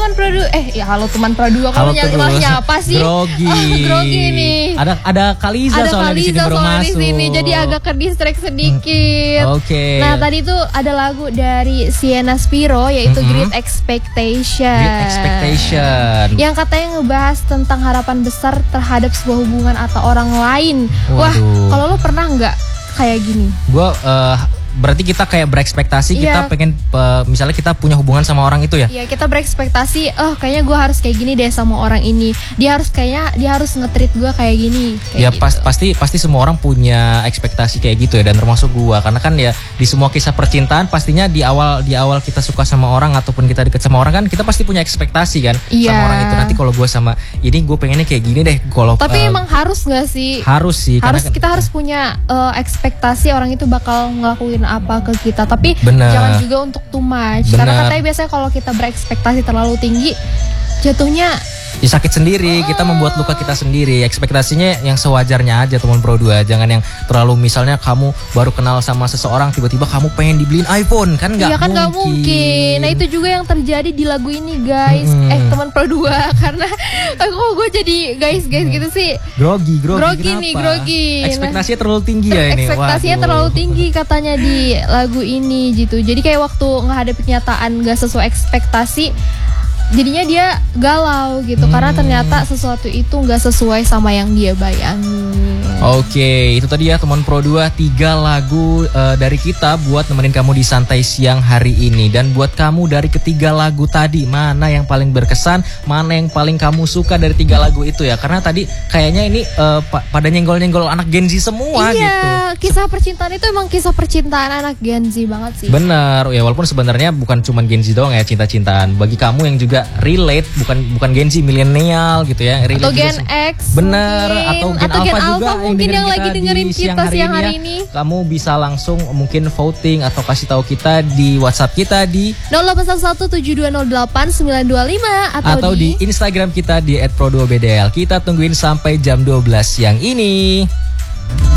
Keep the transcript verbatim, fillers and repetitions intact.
teman Pro dua. Eh, ya halo teman Pro dua. Kalau nyalahnya apa sih? Grogi. Oh, grogi nih. Ada ada Kaliza ada soalnya di sini baru masuk. Di sini, jadi agak ke distract sedikit. Hmm, Oke. Okay. Nah, tadi tuh ada lagu dari Sienna Spiro yaitu mm-hmm. Great Expectation. Great Expectation. Yang katanya ngebahas tentang harapan besar terhadap sebuah hubungan atau orang lain. Waduh. Wah, kalau lo pernah nggak kayak gini? Gue uh, berarti kita kayak berekspektasi kita yeah. pengen uh, misalnya kita punya hubungan sama orang itu ya. Iya, yeah, kita berekspektasi, oh kayaknya gue harus kayak gini deh sama orang ini. Dia harus kayaknya dia harus nge-treat gue kayak gini. Kayak ya gitu. pas, pasti pasti semua orang punya ekspektasi kayak gitu ya, dan termasuk gue, karena kan ya di semua kisah percintaan pastinya di awal di awal kita suka sama orang ataupun kita deket sama orang kan kita pasti punya ekspektasi kan yeah. sama orang itu. Nanti kalau gue sama ini gue pengennya kayak gini deh. Kalau tapi uh, emang harus nggak sih? Harus sih. Harus karena, kita harus punya uh, ekspektasi orang itu bakal ngelakuin apa ke kita, tapi bener. jangan juga untuk too much. Bener. Karena katanya biasanya kalau kita berekspektasi terlalu tinggi, jatuhnya ya sakit sendiri, kita membuat luka kita sendiri. Ekspektasinya yang sewajarnya aja teman Pro dua. Jangan yang terlalu, misalnya kamu baru kenal sama seseorang tiba-tiba kamu pengen dibeliin iPhone, kan nggak iya, kan mungkin. Gak mungkin. Nah itu juga yang terjadi di lagu ini guys. hmm. Eh teman Pro dua. Karena kok gue jadi guys guys gitu sih. Grogi, grogi, grogi kenapa? nih, grogi. Ekspektasinya terlalu tinggi ya ini. Ekspektasinya Waduh. terlalu tinggi katanya di lagu ini gitu. Jadi kayak waktu menghadapi kenyataan gak sesuai ekspektasi, jadinya dia galau gitu. hmm. Karena ternyata sesuatu itu gak sesuai sama yang dia bayangin. Oke, itu tadi ya teman Pro dua, tiga lagu uh, dari kita buat nemenin kamu di santai siang hari ini. Dan buat kamu dari ketiga lagu tadi, mana yang paling berkesan, mana yang paling kamu suka dari tiga lagu itu ya? Karena tadi kayaknya ini uh, pa- pada nyenggol-nyenggol anak Gen Z semua iya, gitu. Iya, kisah percintaan itu emang kisah percintaan anak Gen Z banget sih. Bener, ya walaupun sebenarnya bukan cuma Gen Z doang ya cinta-cintaan. Bagi kamu yang juga relate, bukan bukan Gen Z, milenial gitu ya, relate atau Gen X bener mungkin. atau Gen atau Alpha Gen juga Alpha mungkin yang, yang lagi dengerin di kita siang hari, hari ini. Kamu bisa langsung mungkin voting atau kasih tahu kita di WhatsApp kita di nol delapan satu satu tujuh dua nol delapan sembilan dua lima atau, atau di, di Instagram kita di et pro dua b d l. Kita tungguin sampai jam dua belas siang ini.